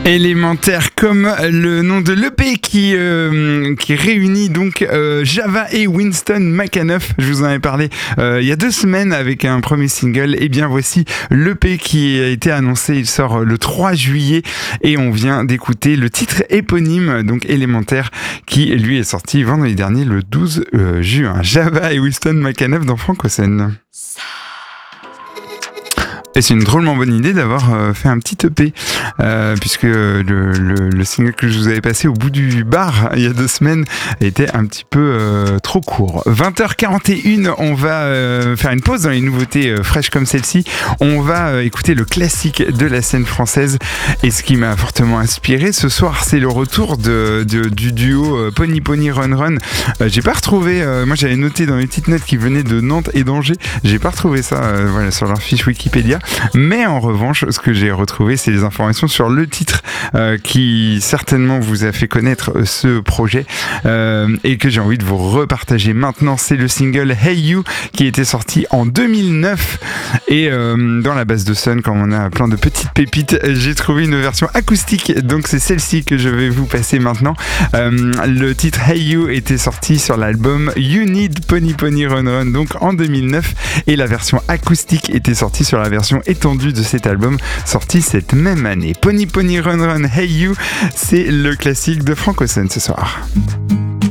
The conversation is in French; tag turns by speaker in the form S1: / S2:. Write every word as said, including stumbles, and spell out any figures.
S1: Élémentaire comme le nom de l'E P qui, euh, qui réunit donc euh, Java et Winston McAnuff. Je vous en ai parlé euh, il y a deux semaines avec un premier single. Et bien voici l'E P qui a été annoncé. Il sort le trois juillet et on vient d'écouter le titre éponyme, donc Élémentaire, qui lui est sorti vendredi dernier le douze juin. Java et Winston McAnuff dans Francocène. Et c'est une drôlement bonne idée d'avoir euh, fait un petit E P, euh, puisque le, le, le single que je vous avais passé au bout du bar il y a deux semaines était un petit peu euh, trop court. vingt heures quarante et une, on va euh, faire une pause dans les nouveautés euh, fraîches comme celle-ci. On va euh, écouter le classique de la scène française. Et ce qui m'a fortement inspiré ce soir, c'est le retour de, de, du duo euh, Pony Pony Run Run. Euh, j'ai pas retrouvé, euh, moi j'avais noté dans les petites notes qui venaient de Nantes et d'Angers, j'ai pas retrouvé ça euh, voilà, sur leur fiche Wikipédia. Mais en revanche, ce que j'ai retrouvé, c'est des informations sur le titre euh, qui certainement vous a fait connaître ce projet euh, et que j'ai envie de vous repartager maintenant. C'est le single Hey You qui était sorti en deux mille neuf et euh, dans la base de Sun, quand on a plein de petites pépites, j'ai trouvé une version acoustique, donc c'est celle-ci que je vais vous passer maintenant. Euh, le titre Hey You était sorti sur l'album You Need Pony Pony Run Run, donc en deux mille neuf, et la version acoustique était sortie sur la version étendue de cet album sorti cette même année. Pony Pony Run Run Hey You, c'est le classique de Francocène ce soir.